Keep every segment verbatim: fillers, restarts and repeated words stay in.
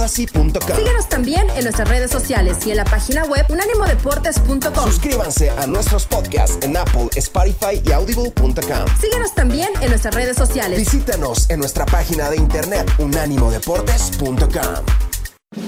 Así punto com. Síguenos también en nuestras redes sociales y en la página web unánimo deportes punto com. Suscríbanse a nuestros podcasts en Apple, Spotify y audible punto com. Síguenos también en nuestras redes sociales. Visítanos en nuestra página de internet unánimo deportes punto com.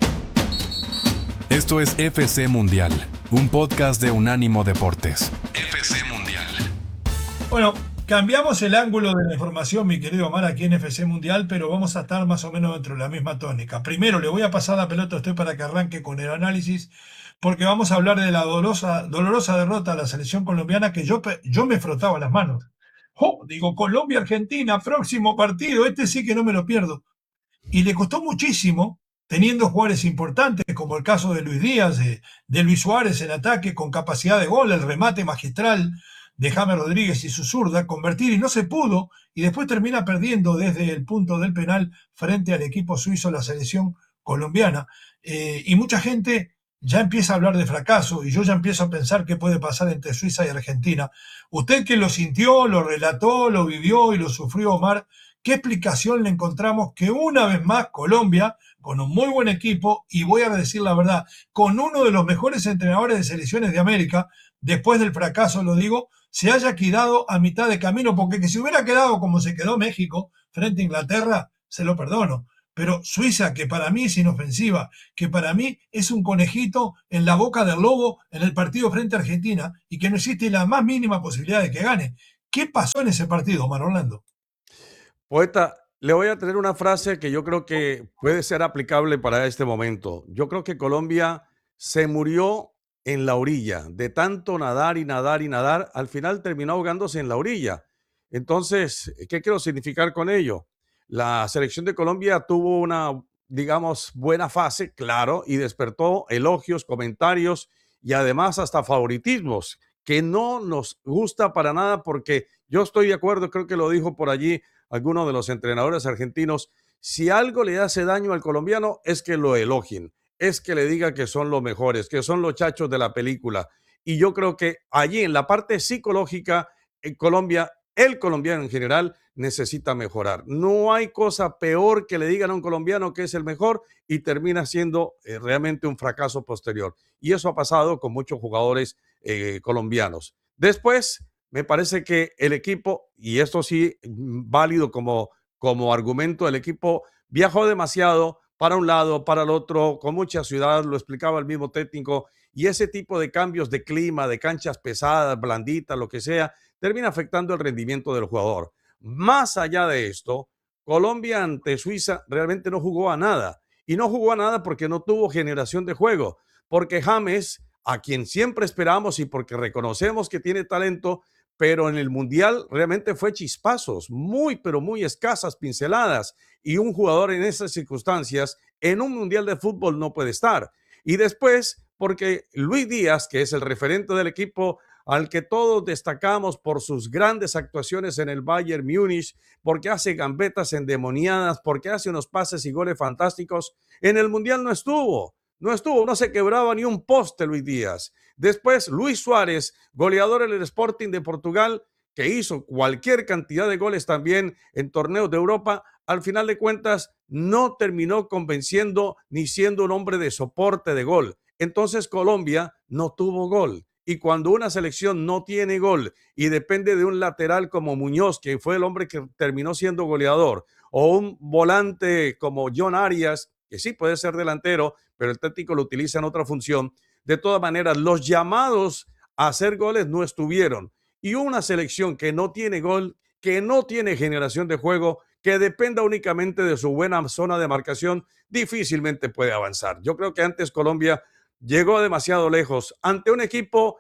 Esto es F C Mundial, un podcast de Unánimo Deportes. F C Mundial. Bueno, cambiamos el ángulo de la información, mi querido Omar, aquí en F C Mundial, pero vamos a estar más o menos dentro de la misma tónica. Primero, le voy a pasar la pelota a usted para que arranque con el análisis, porque vamos a hablar de la dolorosa, dolorosa derrota a la selección colombiana, que yo, yo me frotaba las manos. Oh, digo, Colombia-Argentina, próximo partido, este sí que no me lo pierdo. Y le costó muchísimo, teniendo jugadores importantes, como el caso de Luis Díaz, de, de Luis Suárez en ataque, con capacidad de gol, el remate magistral de James Rodríguez y su zurda, convertir, y no se pudo, y después termina perdiendo desde el punto del penal frente al equipo suizo, la selección colombiana. Eh, y mucha gente ya empieza a hablar de fracaso, y yo ya empiezo a pensar qué puede pasar entre Suiza y Argentina. Usted que lo sintió, lo relató, lo vivió y lo sufrió, Omar, ¿qué explicación le encontramos que una vez más Colombia, con un muy buen equipo, y voy a decir la verdad, con uno de los mejores entrenadores de selecciones de América, después del fracaso, lo digo, se haya quedado a mitad de camino? Porque que si hubiera quedado como se quedó México frente a Inglaterra, se lo perdono. Pero Suiza, que para mí es inofensiva, que para mí es un conejito en la boca del lobo en el partido frente a Argentina, y que no existe la más mínima posibilidad de que gane. ¿Qué pasó en ese partido, Omar Orlando? Poeta, le voy a tener una frase que yo creo que puede ser aplicable para este momento. Yo creo que Colombia se murió en la orilla, de tanto nadar y nadar y nadar, al final terminó ahogándose en la orilla. Entonces, ¿qué quiero significar con ello? La selección de Colombia tuvo una, digamos, buena fase, claro, y despertó elogios, comentarios y además hasta favoritismos, que no nos gusta para nada, porque yo estoy de acuerdo, creo que lo dijo por allí alguno de los entrenadores argentinos: si algo le hace daño al colombiano es que lo elogien, es que le diga que son los mejores, que son los chachos de la película. Y yo creo que allí en la parte psicológica, en Colombia, el colombiano en general necesita mejorar. No hay cosa peor que le digan a un colombiano que es el mejor y termina siendo eh, realmente un fracaso posterior. Y eso ha pasado con muchos jugadores eh, colombianos. Después, me parece que el equipo, y esto sí, válido como, como argumento, el equipo viajó demasiado para un lado, para el otro, con mucha ciudad, lo explicaba el mismo técnico, y ese tipo de cambios de clima, de canchas pesadas, blanditas, lo que sea, termina afectando el rendimiento del jugador. Más allá de esto, Colombia ante Suiza realmente no jugó a nada, y no jugó a nada porque no tuvo generación de juego, porque James, a quien siempre esperamos y porque reconocemos que tiene talento, pero en el Mundial realmente fue chispazos, muy, pero muy escasas pinceladas, y un jugador en esas circunstancias en un Mundial de fútbol no puede estar. Y después, porque Luis Díaz, que es el referente del equipo al que todos destacamos por sus grandes actuaciones en el Bayern Múnich, porque hace gambetas endemoniadas, porque hace unos pases y goles fantásticos, en el Mundial no estuvo. No estuvo, no se quebraba ni un poste Luis Díaz. Después, Luis Suárez, goleador en el Sporting de Portugal, que hizo cualquier cantidad de goles también en torneos de Europa, al final de cuentas no terminó convenciendo ni siendo un hombre de soporte de gol. Entonces Colombia no tuvo gol. Y cuando una selección no tiene gol y depende de un lateral como Muñoz, que fue el hombre que terminó siendo goleador, o un volante como John Arias, que sí puede ser delantero, pero el técnico lo utiliza en otra función, de todas maneras, los llamados a hacer goles no estuvieron. Y una selección que no tiene gol, que no tiene generación de juego, que dependa únicamente de su buena zona de marcación, difícilmente puede avanzar. Yo creo que antes Colombia llegó demasiado lejos ante un equipo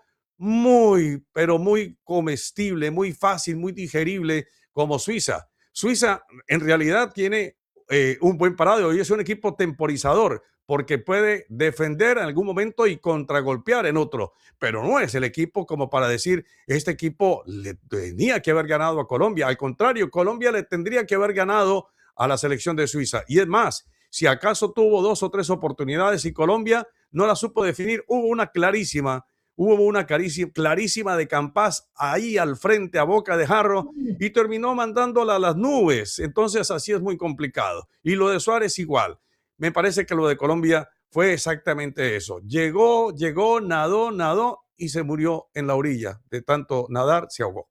muy, pero muy comestible, muy fácil, muy digerible como Suiza. Suiza en realidad tiene eh, un buen parado y es un equipo temporizador, porque puede defender en algún momento y contragolpear en otro, pero no es el equipo como para decir, este equipo le tenía que haber ganado a Colombia. Al contrario, Colombia le tendría que haber ganado a la selección de Suiza. Y es más, si acaso tuvo dos o tres oportunidades y Colombia no la supo definir, hubo una clarísima, hubo una clarísima de Campas ahí al frente a boca de jarro y terminó mandándola a las nubes. Entonces así es muy complicado. Y lo de Suárez igual. me parece que lo de Colombia fue exactamente eso. Llegó, llegó, nadó, nadó y se murió en la orilla. De tanto nadar, se ahogó.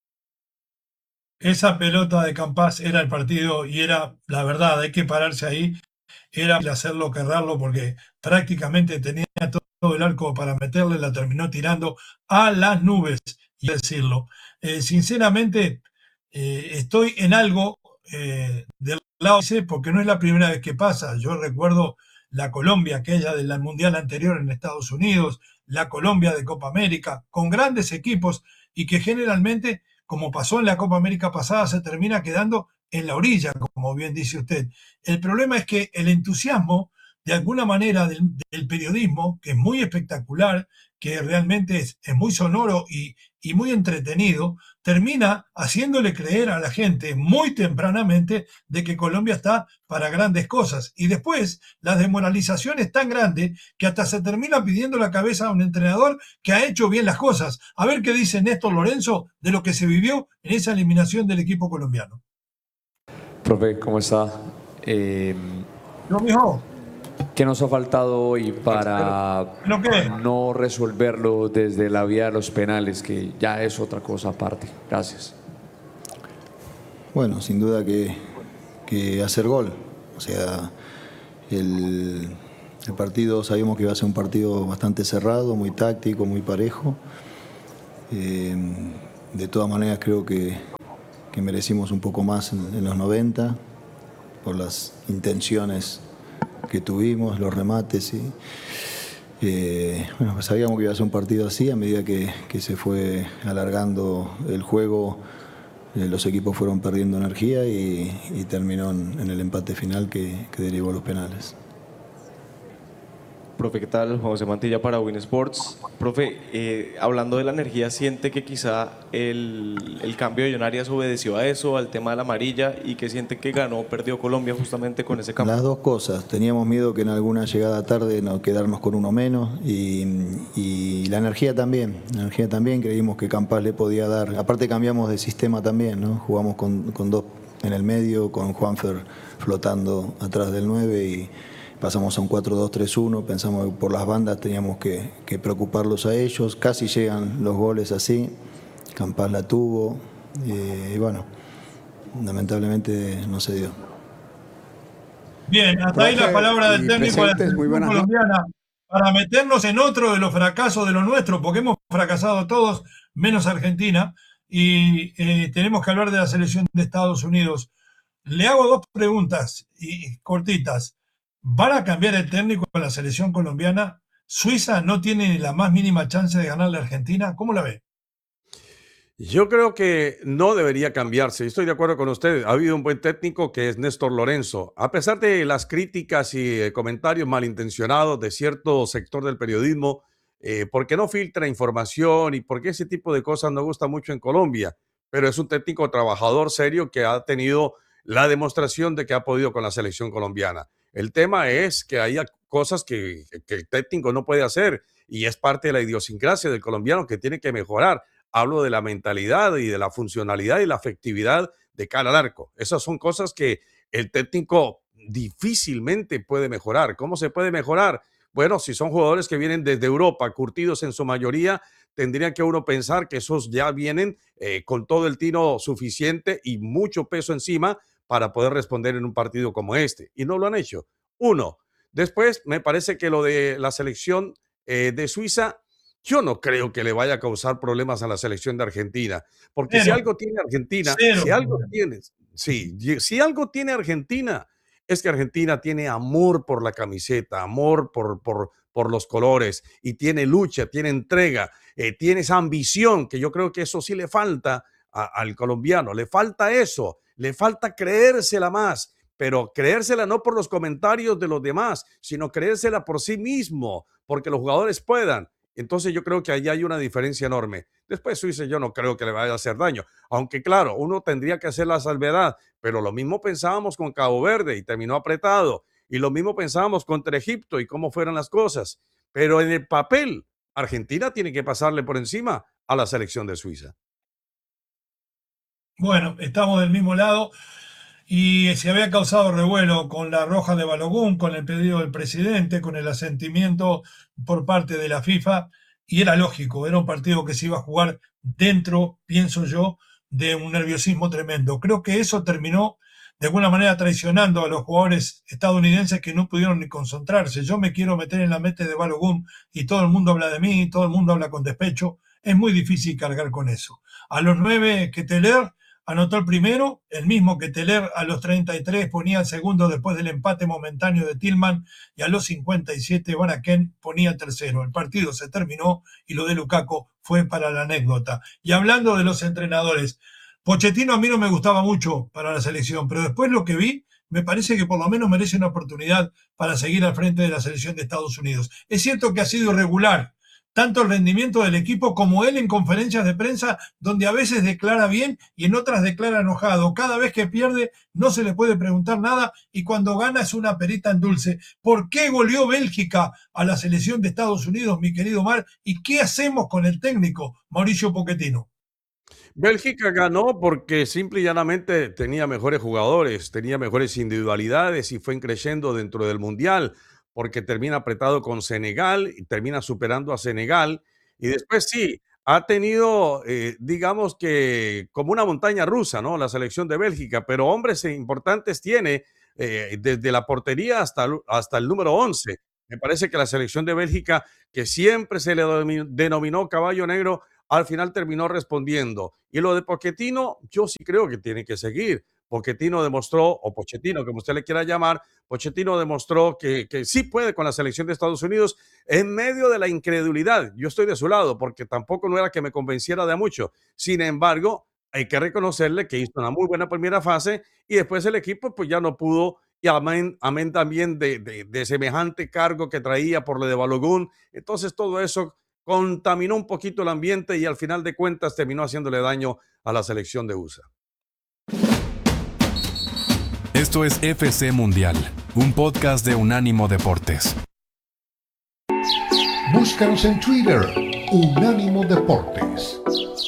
Esa pelota de Campas era el partido y era, la verdad, hay que pararse ahí, era hacerlo, querrarlo, porque prácticamente tenía todo el arco para meterle, la terminó tirando a las nubes, y decirlo. Eh, sinceramente, eh, estoy en algo eh, del lado ese, porque no es la primera vez que pasa. Yo recuerdo la Colombia, aquella del Mundial anterior en Estados Unidos, la Colombia de Copa América, con grandes equipos y que generalmente, como pasó en la Copa América pasada, se termina quedando en la orilla, como bien dice usted. El problema es que el entusiasmo, de alguna manera, del, del periodismo, que es muy espectacular, que realmente es, es muy sonoro y, y muy entretenido, termina haciéndole creer a la gente muy tempranamente de que Colombia está para grandes cosas. Y después la desmoralización es tan grande que hasta se termina pidiendo la cabeza a un entrenador que ha hecho bien las cosas. A ver qué dice Néstor Lorenzo de lo que se vivió en esa eliminación del equipo colombiano. Profe, ¿cómo está? Eh, ¿No, mijo? ¿Qué nos ha faltado hoy para ¿Lo qué? no resolverlo desde la vía de los penales, que ya es otra cosa aparte? Gracias. Bueno, sin duda que, que hacer gol. O sea, el, el partido, sabíamos que iba a ser un partido bastante cerrado, muy táctico, muy parejo. Eh, de todas maneras creo que, que merecimos un poco más en, en los noventa por las intenciones que tuvimos, los remates. Y, eh, bueno, pues sabíamos que iba a ser un partido así. A medida que, que se fue alargando el juego, eh, los equipos fueron perdiendo energía y, y terminó en, en el empate final que, que derivó a los penales. Profe, ¿qué tal? José Mantilla para Win Sports. Profe, eh, hablando de la energía, ¿siente que quizá el, el cambio de John Arias obedeció a eso, al tema de la amarilla, y que siente que ganó, perdió Colombia justamente con ese cambio? Las dos cosas. Teníamos miedo que en alguna llegada tarde no quedarnos con uno menos y, y la energía también. La energía también, creímos que Campas le podía dar. Aparte cambiamos de sistema también, ¿no? Jugamos con, con dos en el medio, con Juanfer flotando atrás del nueve y pasamos a un cuatro dos tres uno, pensamos que por las bandas teníamos que, que preocuparlos a ellos, casi llegan los goles así, Campas la tuvo, eh, y bueno, lamentablemente no se dio. Bien, hasta ahí la palabra del técnico de la selección colombiana, para meternos en otro de los fracasos de lo nuestro, porque hemos fracasado todos, menos Argentina, y eh, tenemos que hablar de la selección de Estados Unidos. Le hago dos preguntas y cortitas. ¿Van a cambiar el técnico de la selección colombiana? ¿Suiza no tiene ni la más mínima chance de ganarle a Argentina? ¿Cómo la ve? Yo creo que no debería cambiarse. Estoy de acuerdo con usted. Ha habido un buen técnico que es Néstor Lorenzo. A pesar de las críticas y eh, comentarios malintencionados de cierto sector del periodismo, eh, porque no filtra información y porque ese tipo de cosas no gusta mucho en Colombia, pero es un técnico trabajador serio que ha tenido la demostración de que ha podido con la selección colombiana. El tema es que hay cosas que, que el técnico no puede hacer y es parte de la idiosincrasia del colombiano que tiene que mejorar. Hablo de la mentalidad y de la funcionalidad y la efectividad de cara al arco. Esas son cosas que el técnico difícilmente puede mejorar. ¿Cómo se puede mejorar? Bueno, si son jugadores que vienen desde Europa, curtidos en su mayoría, tendría que uno pensar que esos ya vienen eh, con todo el tino suficiente y mucho peso encima para poder responder en un partido como este. Y no lo han hecho. Uno. Después, me parece que lo de la selección eh, de Suiza, yo no creo que le vaya a causar problemas a la selección de Argentina. Porque Cero. si algo tiene Argentina, Cero. si algo tiene, sí, si algo tiene Argentina, es que Argentina tiene amor por la camiseta, amor por, por, por los colores, y tiene lucha, tiene entrega, eh, tiene esa ambición, que yo creo que eso sí le falta a, al colombiano, le falta eso. Le falta creérsela más, pero creérsela no por los comentarios de los demás, sino creérsela por sí mismo, porque los jugadores puedan. Entonces yo creo que ahí hay una diferencia enorme. Después Suiza yo no creo que le vaya a hacer daño, aunque claro, uno tendría que hacer la salvedad, pero lo mismo pensábamos con Cabo Verde y terminó apretado, y lo mismo pensábamos contra Egipto y cómo fueron las cosas, pero en el papel, Argentina tiene que pasarle por encima a la selección de Suiza. Bueno, estamos del mismo lado. y se había causado revuelo con la roja de Balogun, con el pedido del presidente, con el asentimiento por parte de la FIFA, y era lógico, era un partido que se iba a jugar dentro, pienso yo, de un nerviosismo tremendo. Creo que eso terminó de alguna manera traicionando a los jugadores estadounidenses que no pudieron ni concentrarse. Yo me quiero meter en la mente de Balogun y todo el mundo habla de mí, todo el mundo habla con despecho. Es muy difícil cargar con eso. A los nueve, Ketelaere anotó el primero, el mismo Ketelaere a los treinta y tres ponía el segundo después del empate momentáneo de Tillman, y a los cincuenta y siete Van Aken ponía el tercero. El partido se terminó y lo de Lukaku fue para la anécdota. Y hablando de los entrenadores, Pochettino a mí no me gustaba mucho para la selección, pero después lo que vi, me parece que por lo menos merece una oportunidad para seguir al frente de la selección de Estados Unidos. Es cierto que ha sido irregular, tanto el rendimiento del equipo como él en conferencias de prensa, donde a veces declara bien y en otras declara enojado. Cada vez que pierde no se le puede preguntar nada y cuando gana es una perita en dulce. ¿Por qué goleó Bélgica a la selección de Estados Unidos, mi querido Mar? ¿Y qué hacemos con el técnico Mauricio Pochettino? Bélgica ganó porque simple y llanamente tenía mejores jugadores, tenía mejores individualidades y fue creciendo dentro del Mundial, porque termina apretado con Senegal y termina superando a Senegal. Y después sí, ha tenido, eh, digamos que como una montaña rusa, ¿no? La selección de Bélgica, pero hombres importantes tiene eh, desde la portería hasta, hasta el número once. Me parece que la selección de Bélgica, que siempre se le denominó caballo negro, al final terminó respondiendo. Y lo de Pochettino, yo sí creo que tiene que seguir. Pochettino demostró, o Pochettino, como usted le quiera llamar, Pochettino demostró que, que sí puede con la selección de Estados Unidos en medio de la incredulidad. Yo estoy de su lado, porque tampoco no era que me convenciera de mucho. Sin embargo, hay que reconocerle que hizo una muy buena primera fase y después el equipo pues ya no pudo, y amén, amén también de, de, de semejante cargo que traía por lo de Balogun. Entonces todo eso contaminó un poquito el ambiente y al final de cuentas terminó haciéndole daño a la selección de U S A. Esto es F C Mundial, un podcast de Unánimo Deportes. Búscanos en Twitter, Unánimo Deportes.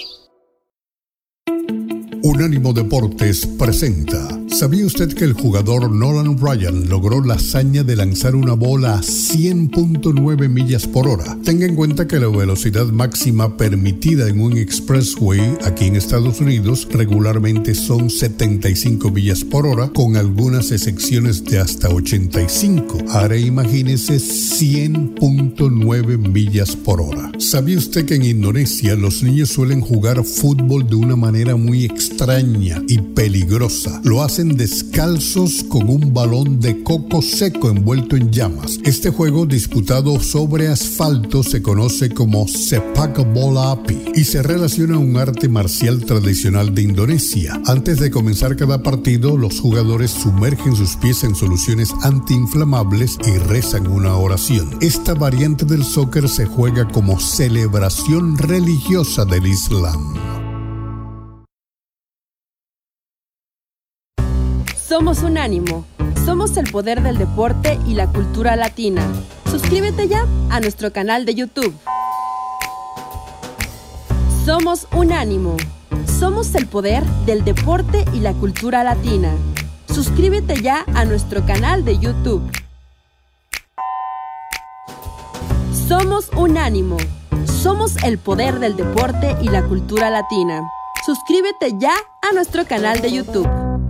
Unánimo Deportes presenta. ¿Sabía usted que el jugador Nolan Ryan logró la hazaña de lanzar una bola a cien punto nueve millas por hora? Tenga en cuenta que la velocidad máxima permitida en un expressway aquí en Estados Unidos regularmente son setenta y cinco millas por hora, con algunas excepciones de hasta ochenta y cinco. Ahora imagínese cien punto nueve millas por hora. ¿Sabía usted que en Indonesia los niños suelen jugar fútbol de una manera muy extraña y peligrosa? Lo hacen descalzos con un balón de coco seco envuelto en llamas. Este juego disputado sobre asfalto se conoce como Sepak Bola Api y se relaciona a un arte marcial tradicional de Indonesia. Antes de comenzar cada partido, los jugadores sumergen sus pies en soluciones antiinflamables y rezan una oración. Esta variante del soccer se juega como celebración religiosa del Islam. Somos Unánimo. Somos el poder del deporte y la cultura latina. Suscríbete ya a nuestro canal de YouTube. Somos Unánimo. Somos el poder del deporte y la cultura latina. Suscríbete ya a nuestro canal de YouTube. Somos Unánimo. Somos el poder del deporte y la cultura latina. Suscríbete ya a nuestro canal de YouTube.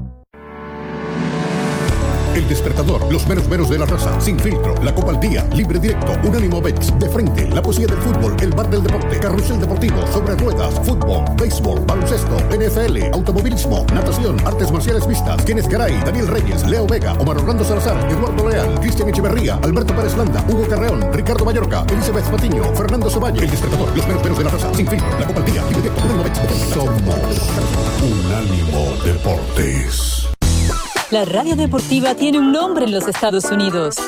El Despertador, los meros meros de la raza, Sin Filtro, La Copa al Día, Libre Directo, Unánimo Bets, De Frente, La Poesía del Fútbol, El Bar del Deporte, Carrusel Deportivo, Sobre Ruedas, Fútbol, Béisbol, Baloncesto, N F L, Automovilismo, Natación, Artes Marciales Mixtas, Kenneth Garay, Daniel Reyes, Leo Vega, Omar Orlando Salazar, Eduardo Leal, Cristian Echeverría, Alberto Pérez Landa, Hugo Carreón, Ricardo Mallorca, Elizabeth Patiño, Fernando Ceballos. El Despertador, los meros meros de la raza, Sin Filtro, La Copa al Día, Libre Directo, Unánimo Bets. Somos Unánimo Deportes. La radio deportiva tiene un nombre en los Estados Unidos.